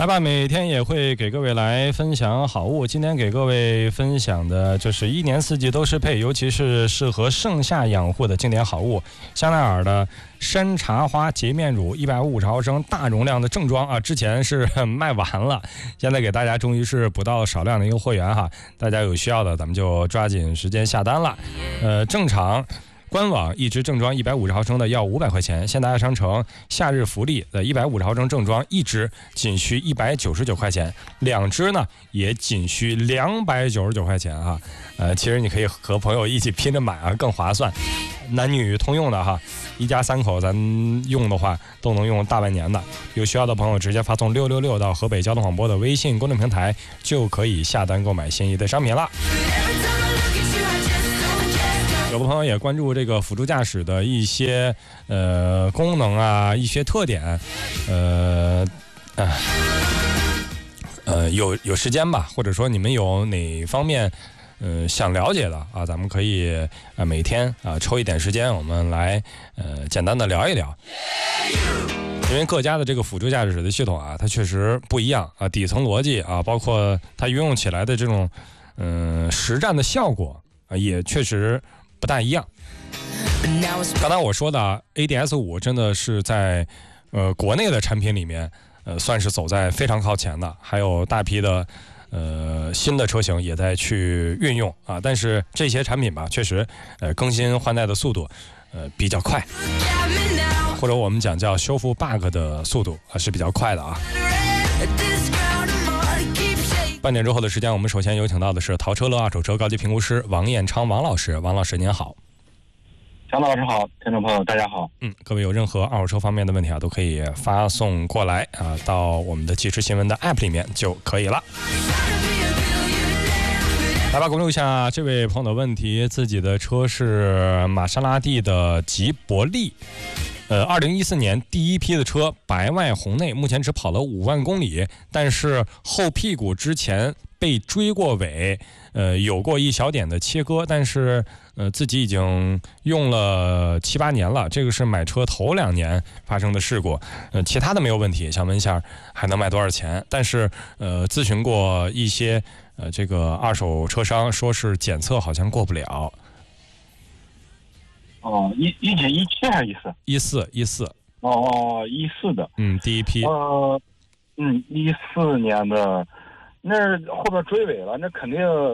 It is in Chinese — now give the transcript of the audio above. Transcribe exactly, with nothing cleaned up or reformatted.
来吧，每天也会给各位来分享好物。今天给各位分享的就是一年四季都适配，尤其是适合盛夏养护的经典好物。香奈儿的山茶花洁面乳一百五十毫升大容量的正装啊，之前是卖完了，现在给大家终于是补到少量的一个货源哈，大家有需要的咱们就抓紧时间下单了。呃，正常官网一支正装一百五十毫升的要五百块钱，现代商城夏日福利的一百五十毫升正装一支仅需一百九十九块钱，两支呢也仅需两百九十九块钱哈。呃，其实你可以和朋友一起拼着买啊，更划算，男女通用的哈，一家三口咱用的话都能用大半年的。有需要的朋友直接发送六六六到河北交通广播的微信公众平台，就可以下单购买心仪的商品了。有的朋友也关注这个辅助驾驶的一些呃功能啊，一些特点，呃呃呃有有时间吧，或者说你们有哪方面呃想了解的啊，咱们可以呃每天啊抽一点时间，我们来呃简单的聊一聊。因为各家的这个辅助驾驶的系统啊，它确实不一样啊，底层逻辑啊，包括它运用起来的这种嗯、呃、实战的效果啊，也确实不大一样。刚才我说的 A D S 五 真的是在呃国内的产品里面呃算是走在非常靠前的，还有大批的呃新的车型也在去运用啊，但是这些产品吧确实呃更新换代的速度呃比较快，或者我们讲叫修复 bug 的速度啊是比较快的啊。半点之后的时间，我们首先有请到的是淘车乐二手车高级评估师王彦昌王老师。王老师您好。 强老师好，听众朋友大家好。 嗯，各位有任何二手车方面的问题啊，都可以发送过来啊，到我们的即时新闻的 app 里面就可以了。来吧，关注一下这位朋友的问题，自己的车是玛莎拉蒂的吉伯利。呃，二零一四年第一批的车，白外红内，目前只跑了五万公里，但是后屁股之前被追过尾，呃，有过一小点的切割，但是呃自己已经用了七八年了，这个是买车头两年发生的事故，呃，其他的没有问题，想问一下还能卖多少钱？但是呃，咨询过一些呃这个二手车商，说是检测好像过不了。 哦，一一几一七还是一四？ 一四一四。 哦哦，一四的。 嗯，第一批。 呃，嗯，一四年的，那后边追尾了，那肯定